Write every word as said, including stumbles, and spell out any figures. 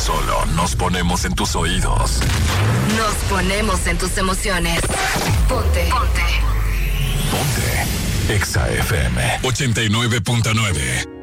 solo nos ponemos en tus oídos. Nos ponemos en tus emociones. Ponte. Ponte. Ponte. Exa F M ochenta y nueve punto nueve.